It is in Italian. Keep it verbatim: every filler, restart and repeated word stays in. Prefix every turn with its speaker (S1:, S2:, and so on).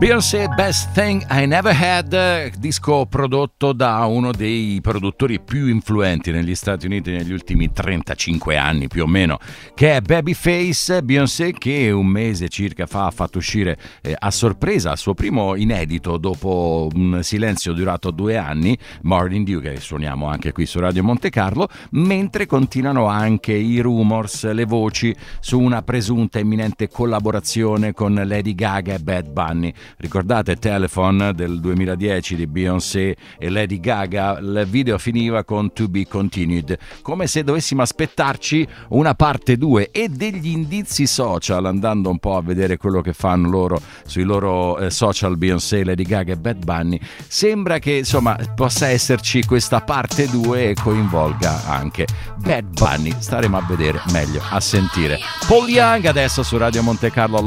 S1: Beyoncé, Best Thing I Never Had, disco prodotto da uno dei produttori più influenti negli Stati Uniti negli ultimi trentacinque anni più o meno, che è Babyface. Beyoncé, che un mese circa fa ha fatto uscire eh, a sorpresa il suo primo inedito dopo un silenzio durato due anni, Morning Dew, che suoniamo anche qui su Radio Monte Carlo, mentre continuano anche i rumors, le voci su una presunta imminente collaborazione con Lady Gaga e Bad Bunny. Ricordate Telephone del duemiladieci di Beyoncé e Lady Gaga? Il video finiva con To Be Continued, come se dovessimo aspettarci una parte due, e degli indizi social, andando un po' a vedere quello che fanno loro sui loro eh, social, Beyoncé, Lady Gaga e Bad Bunny, sembra che insomma possa esserci questa parte due e coinvolga anche Bad Bunny. Staremo a vedere, meglio a sentire. Paul Young adesso su Radio Monte Carlo.